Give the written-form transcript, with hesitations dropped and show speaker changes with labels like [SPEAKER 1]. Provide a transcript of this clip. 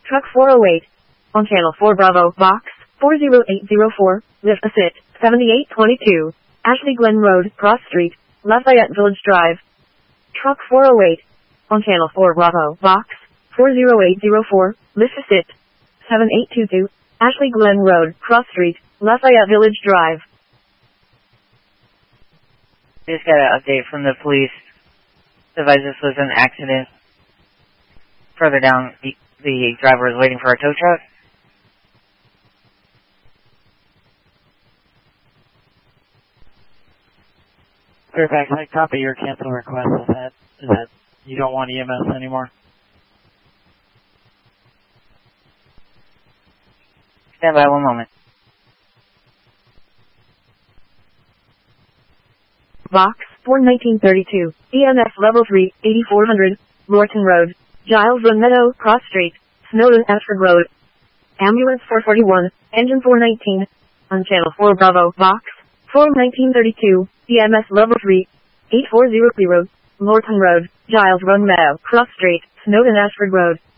[SPEAKER 1] Truck 408. On Channel 4 Bravo, Box 40804, lift assist, 7822. Ashley Glen Road, Cross Street, Lafayette Village Drive. Truck 408. On Channel 4 Bravo, Box 40804, lift assist, 7822. Ashley Glen Road, Cross Street, Lafayette Village Drive.
[SPEAKER 2] Just got an update from the police. Advised this was an accident. Further down, the driver was waiting for a tow truck.
[SPEAKER 3] Fairfax, I copy your cancel request. Is that you don't want EMS anymore?
[SPEAKER 2] Stand by 1 moment.
[SPEAKER 1] Box 41932, EMS Level 3, 8400, Lorton Road, Giles Run Meadow, Cross Street, Snowden Ashford Road. Ambulance 441, Engine 419, on Channel 4 Bravo, Box 41932, EMS Level 3, 8400, Lorton Road, Giles Run Meadow, Cross Street, Snowden Ashford Road.